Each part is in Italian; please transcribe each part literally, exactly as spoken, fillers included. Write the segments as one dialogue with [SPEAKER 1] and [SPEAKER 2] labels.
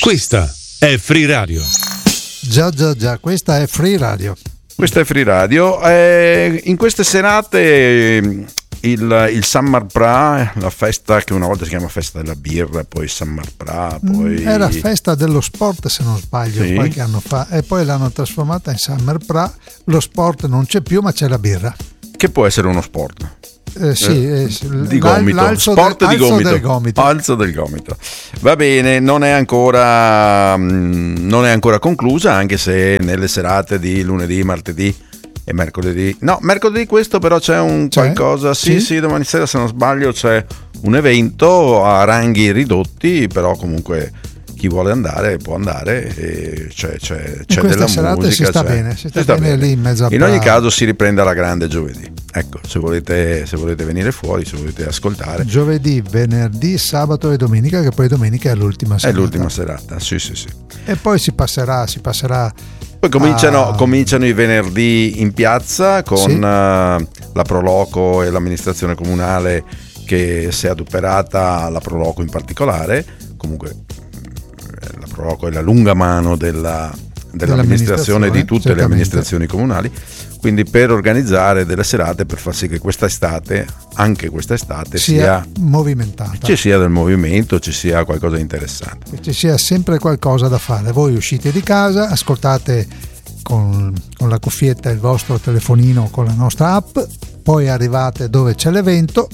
[SPEAKER 1] Questa è Free Radio.
[SPEAKER 2] Già già già, questa è Free Radio.
[SPEAKER 3] Questa è Free Radio. Eh, in queste serate il, il Summer Pra, la festa che una volta si chiama festa della birra, poi Summer Pra, poi...
[SPEAKER 2] Era festa dello sport, se non sbaglio,
[SPEAKER 3] sì.
[SPEAKER 2] qualche anno fa, e poi l'hanno trasformata in Summer Pra. Lo sport non c'è più, ma c'è la birra.
[SPEAKER 3] Che può essere uno sport.
[SPEAKER 2] Eh, sì, eh,
[SPEAKER 3] di gomito,
[SPEAKER 2] l'alzo
[SPEAKER 3] sport
[SPEAKER 2] del,
[SPEAKER 3] di
[SPEAKER 2] alzo
[SPEAKER 3] gomito.
[SPEAKER 2] Del gomito.
[SPEAKER 3] Alzo del gomito. Va bene, non è ancora non è ancora conclusa, anche se nelle serate di lunedì, martedì e mercoledì. No, mercoledì questo però c'è un
[SPEAKER 2] c'è?
[SPEAKER 3] qualcosa. Sì,
[SPEAKER 2] sì,
[SPEAKER 3] sì, domani sera se non sbaglio c'è un evento a ranghi ridotti, però comunque chi vuole andare può andare, e c'è, c'è, c'è della musica,
[SPEAKER 2] si sta
[SPEAKER 3] c'è,
[SPEAKER 2] bene, si sta,
[SPEAKER 3] si sta
[SPEAKER 2] bene,
[SPEAKER 3] bene
[SPEAKER 2] lì in mezzo a
[SPEAKER 3] in
[SPEAKER 2] Praga.
[SPEAKER 3] ogni caso si riprende alla grande giovedì, ecco, se volete, se volete venire fuori, se volete ascoltare,
[SPEAKER 2] giovedì, venerdì, sabato e domenica, che poi domenica è l'ultima serata.
[SPEAKER 3] è l'ultima serata, sì sì sì.
[SPEAKER 2] E poi si passerà si passerà
[SPEAKER 3] Poi cominciano,
[SPEAKER 2] a...
[SPEAKER 3] cominciano i venerdì in piazza con
[SPEAKER 2] sì.
[SPEAKER 3] uh, la Proloco e l'amministrazione comunale che si è adoperata, la Proloco in particolare, comunque la Proloco è la lunga mano della, dell'amministrazione di tutte
[SPEAKER 2] certamente.
[SPEAKER 3] le amministrazioni comunali, quindi per organizzare delle serate per far sì che questa estate, anche questa estate,
[SPEAKER 2] sia,
[SPEAKER 3] sia
[SPEAKER 2] movimentata,
[SPEAKER 3] ci sia del movimento, ci sia qualcosa di interessante,
[SPEAKER 2] che ci sia sempre qualcosa da fare. Voi uscite di casa, ascoltate con, con la cuffietta il vostro telefonino con la nostra app, poi arrivate dove c'è l'evento,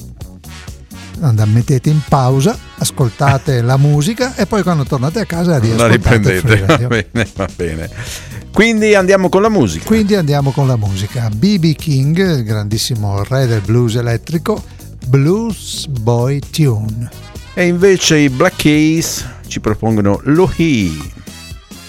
[SPEAKER 2] mettete in pausa, ascoltate la musica e poi quando tornate a casa
[SPEAKER 3] la riprendete. Va bene, va bene. Quindi andiamo con la musica.
[SPEAKER 2] Quindi andiamo con la musica. B B King, il grandissimo re del blues elettrico, Blues Boy Tune.
[SPEAKER 3] E invece i Black Keys ci propongono Lohie.